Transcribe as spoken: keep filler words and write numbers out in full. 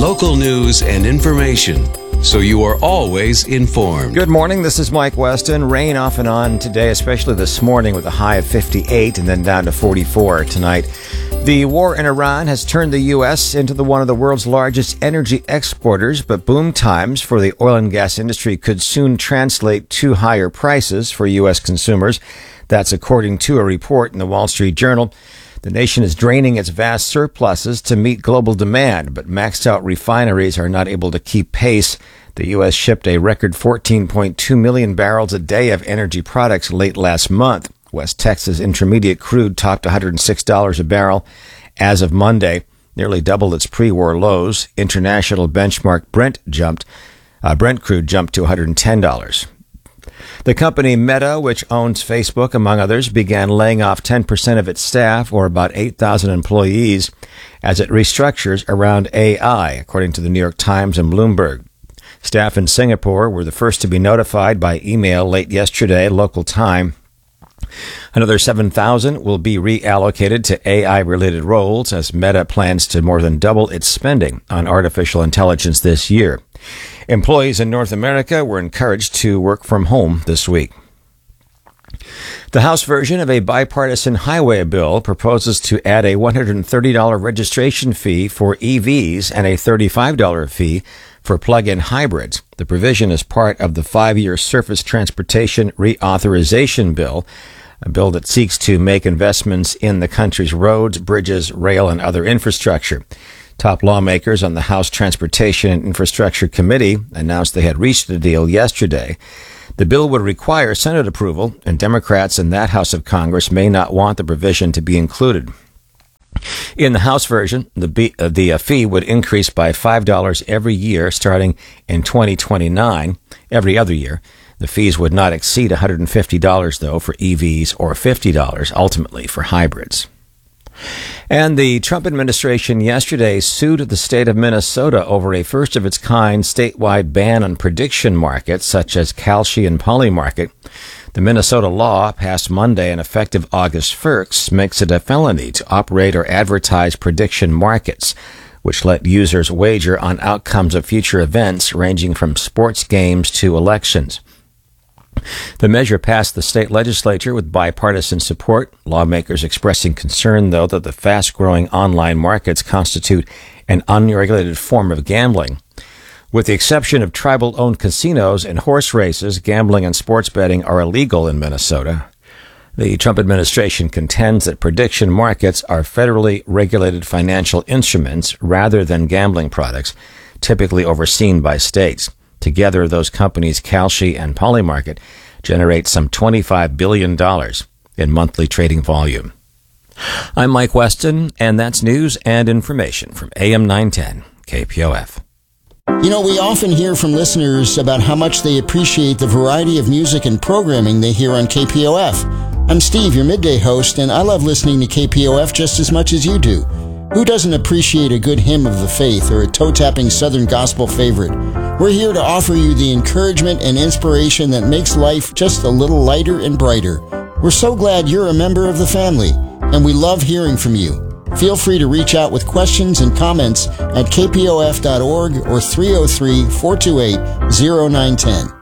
local news and information, so you are always informed. Good morning, this is Mike Weston. Rain off and on today, especially this morning with a high of fifty-eight and then down to forty-four tonight. The war in Iran has turned the U S into the one of the world's largest energy exporters, but boom times for the oil and gas industry could soon translate to higher prices for U S consumers. That's according to a report in the Wall Street Journal. The nation is draining its vast surpluses to meet global demand, but maxed out refineries are not able to keep pace. The U S shipped a record fourteen point two million barrels a day of energy products late last month. West Texas Intermediate crude topped one hundred six dollars a barrel as of Monday, nearly double its pre-war lows. International benchmark Brent jumped. Uh, Brent crude jumped to one hundred ten dollars. The company Meta, which owns Facebook, among others, began laying off ten percent of its staff, or about eight thousand employees, as it restructures around A I, according to the New York Times and Bloomberg. Staff in Singapore were the first to be notified by email late yesterday, local time. Another seven thousand will be reallocated to A I-related roles as Meta plans to more than double its spending on artificial intelligence this year. Employees in North America were encouraged to work from home this week. The House version of a bipartisan highway bill proposes to add a one hundred thirty dollars registration fee for E Vs and a thirty-five dollars fee for plug-in hybrids. The provision is part of the five-year Surface Transportation Reauthorization Bill, a bill that seeks to make investments in the country's roads, bridges, rail, and other infrastructure. Top lawmakers on the House Transportation and Infrastructure Committee announced they had reached a deal yesterday. The bill would require Senate approval, and Democrats in that House of Congress may not want the provision to be included. In the House version, the, B, uh, the uh, fee would increase by five dollars every year starting in twenty twenty-nine, every other year. The fees would not exceed one hundred fifty dollars, though, for E Vs or fifty dollars, ultimately, for hybrids. And the Trump administration yesterday sued the state of Minnesota over a first-of-its-kind statewide ban on prediction markets, such as Kalshi and Polymarket. The Minnesota law, passed Monday and effective August first, makes it a felony to operate or advertise prediction markets, which let users wager on outcomes of future events ranging from sports games to elections. The measure passed the state legislature with bipartisan support, lawmakers expressing concern, though, that the fast-growing online markets constitute an unregulated form of gambling. With the exception of tribal-owned casinos and horse races, gambling and sports betting are illegal in Minnesota. The Trump administration contends that prediction markets are federally regulated financial instruments rather than gambling products, typically overseen by states. Together, those companies, Kalshi and Polymarket, generate some twenty-five billion dollars in monthly trading volume. I'm Mike Weston, and that's news and information from A M nine ten K P O F. You know, we often hear from listeners about how much they appreciate the variety of music and programming they hear on K P O F. I'm Steve, your midday host, and I love listening to K P O F just as much as you do. Who doesn't appreciate a good hymn of the faith or a toe-tapping Southern gospel favorite? We're here to offer you the encouragement and inspiration that makes life just a little lighter and brighter. We're so glad you're a member of the family, and we love hearing from you. Feel free to reach out with questions and comments at k p o f dot org or three oh three, four two eight, oh nine one oh.